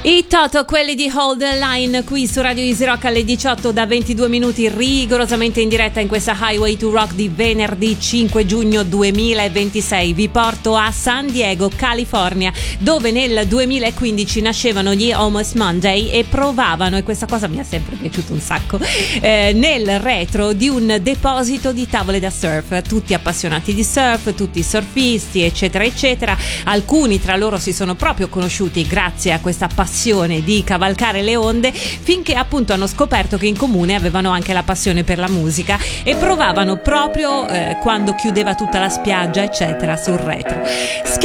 I Toto, quelli di Hold the Line, qui su Radio Easy Rock alle 18 da 22 minuti, rigorosamente in diretta in questa Highway to Rock di venerdì 5 giugno 2026. Vi porto a San Diego, California, dove nel 2015 nascevano gli Almost Monday e provavano, e questa cosa mi è sempre piaciuta un sacco, nel retro di un deposito di tavole da surf. Tutti appassionati di surf, tutti surfisti, eccetera eccetera. Alcuni tra loro si sono proprio conosciuti grazie a questa passione di cavalcare le onde, finché appunto hanno scoperto che in comune avevano anche la passione per la musica e provavano proprio quando chiudeva tutta la spiaggia eccetera sul retro.